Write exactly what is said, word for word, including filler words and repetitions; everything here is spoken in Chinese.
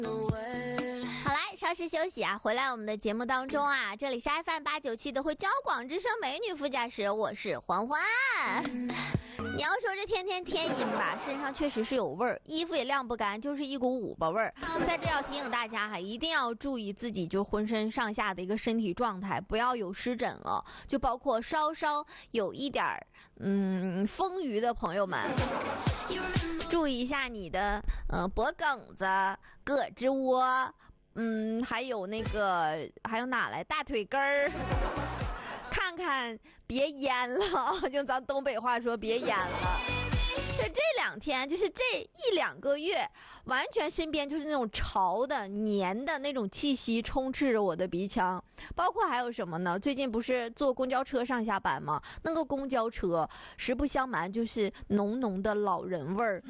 好来，稍事休息啊，回来我们的节目当中啊，这里是 F M 八九七的汇交广之声美女副驾驶，我是欢欢。你要说这天天天阴吧，身上确实是有味儿，衣服也晾不干，就是一股五吧味儿。在这要提醒大家哈，一定要注意自己就浑身上下的一个身体状态，不要有湿疹了，就包括稍稍有一点嗯丰腴的朋友们。注意一下你的呃脖梗子、胳肢窝，嗯，还有那个还有哪来大腿根儿，看看别淹了，就咱东北话说别淹了。这这两天就是这一两个月，完全身边就是那种潮的、黏的那种气息充斥着我的鼻腔。包括还有什么呢？最近不是坐公交车上下班吗？那个公交车实不相瞒，就是浓浓的老人味儿。